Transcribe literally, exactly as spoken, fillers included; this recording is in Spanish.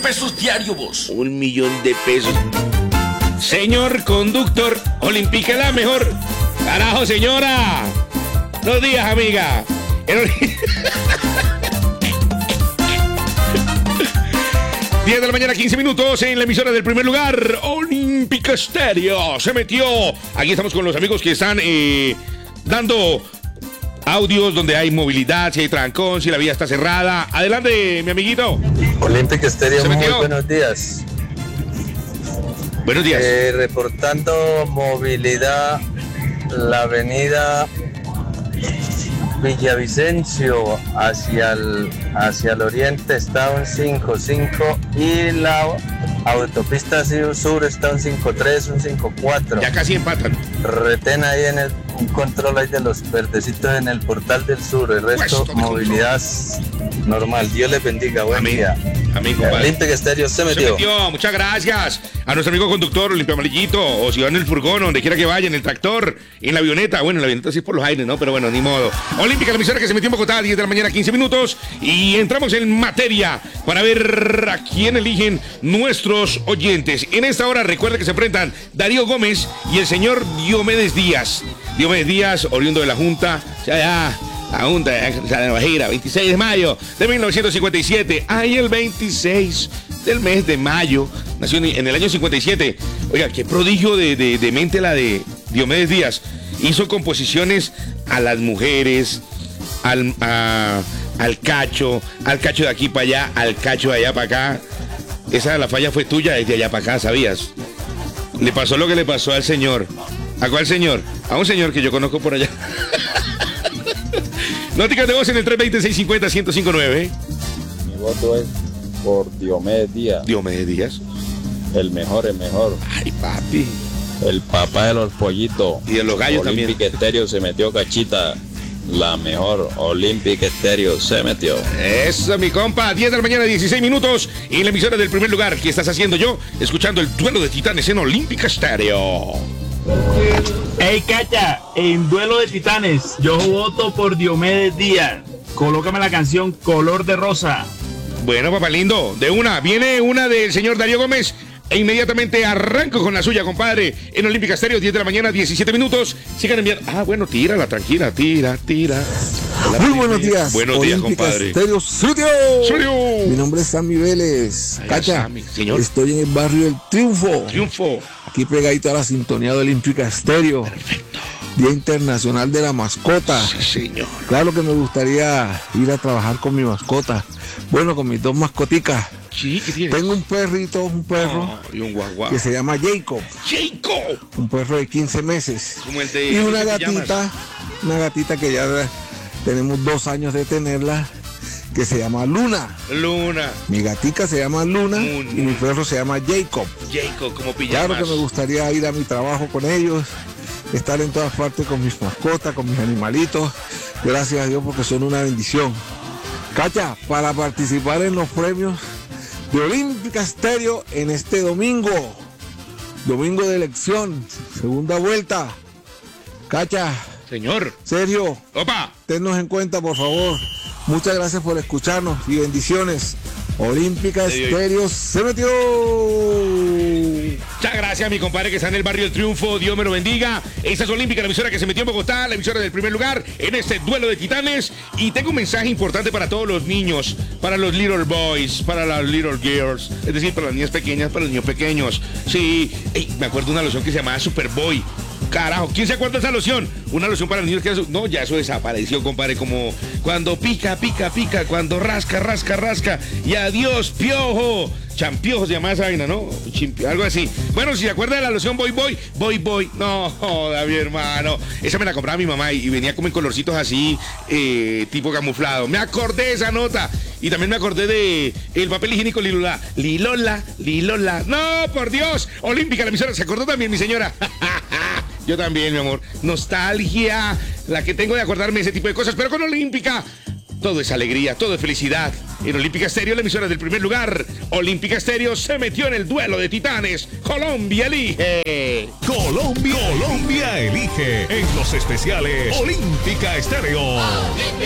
pesos diario, vos. Un millón de pesos. Señor conductor, Olímpica la mejor. Carajo, señora. Buenos días, amiga. diez de la mañana, quince minutos en la emisora del primer lugar, Olímpica Estéreo. Se metió. Aquí estamos con los amigos que están eh, dando audios donde hay movilidad, si hay trancón, si la vía está cerrada. Adelante, mi amiguito. Olímpica Estéreo, muy buenos días. Buenos días. Eh, reportando movilidad, la avenida Villavicencio hacia el, hacia el oriente está un cinco cinco y la autopista sur está un cinco tres, un cinco cuatro. Ya casi empatan. Retén ahí en el un control ahí de los verdecitos en el portal del sur. El resto, pues, movilidad control. Normal. Dios les bendiga. Buen Amén. Día. Amén, compadre. Olímpica Estéreo se metió. Se metió. Muchas gracias a nuestro amigo conductor, Olimpia Amarillito, o si va en el furgón, donde quiera que vaya, en el tractor, en la avioneta. Bueno, en la avioneta sí es por los aires, ¿no? Pero bueno, ni modo. Olímpica, la emisora que se metió en Bogotá, diez de la mañana, quince minutos. Y entramos en materia para ver a quién eligen nuestros oyentes. En esta hora, recuerda que se enfrentan Darío Gómez y el señor Diomedes Díaz. Diomedes Díaz, oriundo de la Junta, o sea, ya, la Junta de la Guajira, veintiséis de mayo de mil novecientos cincuenta y siete. Ahí el veintiséis del mes de mayo, nació en el año cincuenta y siete. Oiga, qué prodigio de, de, de mente la de Diomedes Díaz. Hizo composiciones a las mujeres, al, a, al cacho, al cacho de aquí para allá, al cacho de allá para acá. Esa la falla fue tuya desde allá para acá, ¿sabías? Le pasó lo que le pasó al señor. ¿A cuál señor? A un señor que yo conozco por allá. Nóticas de voz en el tres veinte, seiscientos cincuenta, ciento cincuenta y nueve. Mi voto es por Diomedes Díaz. Diomedes Díaz. El mejor, el mejor. Ay, papi. El papá de los pollitos. Y de los gallos Olímpica también. Olímpica Estéreo se metió cachita. La mejor. Olímpica Estéreo se metió. Eso, mi compa. diez de la mañana, dieciséis minutos. Y en la emisora del primer lugar. ¿Qué estás haciendo yo? Escuchando el duelo de titanes en Olímpica Estéreo. Hey, Cacha, en Duelo de Titanes, yo voto por Diomedes Díaz. Colócame la canción Color de Rosa. Bueno, papá lindo, de una, viene una del señor Darío Gómez e inmediatamente arranco con la suya, compadre, en Olímpica Estéreo, diez de la mañana, diecisiete minutos. Sigan enviando. Ah, bueno, tírala, tranquila, tira, tira. Hola, muy buenos días. Buenos días, compadre. Estéreo, ¡Studio! ¡Studio! Mi nombre es Sammy Vélez. Ay, Cacha, Sammy, señor. Estoy en el barrio del Triunfo. Triunfo. Aquí pegadito a la sintonía de Olímpica Estéreo. Perfecto. Día Internacional de la Mascota. Sí, señor. Claro que me gustaría ir a trabajar con mi mascota. Bueno, con mis dos mascoticas. Sí, ¿qué tienes? Tengo un perrito, un perro. Oh, y un guagua. Que se llama Jacob. ¡Jacob! Un perro de quince meses. Como el de, y una ¿cómo te gatita, llamas? una gatita que ya tenemos dos años de tenerla, que se llama Luna. Luna. Mi gatica se llama Luna Luna. y mi perro se llama Jacob. Jacob, como pijamas. Claro que me gustaría ir a mi trabajo con ellos, estar en todas partes con mis mascotas, con mis animalitos. Gracias a Dios porque son una bendición. Cacha, para participar en los premios de Olímpica Estéreo en este domingo, domingo de elección, segunda vuelta. Cacha. Señor. Sergio. Opa. Tennos en cuenta, por favor. Muchas gracias por escucharnos y bendiciones. Olímpica Estéreo se metió. Muchas gracias, mi compadre, que está en el barrio del Triunfo. Dios me lo bendiga. Esa es Olímpica, la emisora que se metió en Bogotá, la emisora del primer lugar en este duelo de titanes. Y tengo un mensaje importante para todos los niños, para los little boys, para las little girls, es decir, para las niñas pequeñas, para los niños pequeños. Sí, ey, me acuerdo de una loción que se llamaba Superboy. Carajo, ¿quién se acuerda de esa loción? Una loción para niños que... No, ya eso desapareció, compadre, como cuando pica, pica, pica, cuando rasca, rasca, rasca, y adiós, piojo. Champiojos se llama esa vaina, ¿no? Chimpi, algo así. Bueno, si se acuerda de la loción Boy Boy, Boy Boy, no, joda, mi hermano. Esa me la compraba mi mamá y, y venía como en colorcitos así, eh, tipo camuflado. Me acordé de esa nota. Y también me acordé de el papel higiénico Lilola. Lilola, Lilola. No, por Dios. Olímpica, la emisora. ¿Se acordó también, mi señora? Yo también, mi amor. Nostalgia, la que tengo de acordarme de ese tipo de cosas. Pero con Olímpica, todo es alegría, todo es felicidad. En Olímpica Estéreo, la emisora del primer lugar. Olímpica Estéreo se metió en el duelo de titanes. Colombia elige. Colombia, Colombia elige. En los especiales, Olímpica Estéreo.